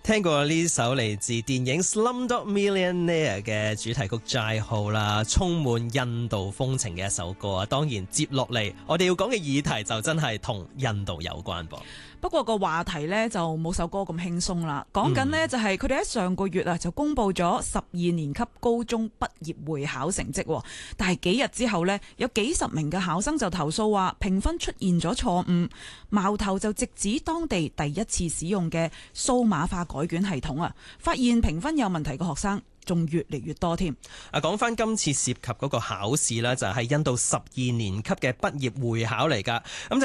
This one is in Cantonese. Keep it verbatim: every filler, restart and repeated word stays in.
聽過呢首嚟自電影《Slumdog Millionaire》嘅主題曲《Jai Ho》啦，充滿印度風情嘅一首歌啊！當然接落嚟我哋要講嘅議題就真係同印度有關噃。 不過個話題呢就冇首歌咁輕鬆啦，講緊呢就係佢哋喺上個月啊就公布咗十二年級高中畢業會考成績，但係幾日之後呢，有幾十名嘅考生就投訴話評分出現咗錯誤，矛頭就直指當地第一次使用嘅數碼化改卷系統啊，發現評分有問題嘅學生仲越嚟越多添。 啊，講翻今次涉及嗰個考試啦，就係印度十二年級嘅畢業會考嚟㗎。咁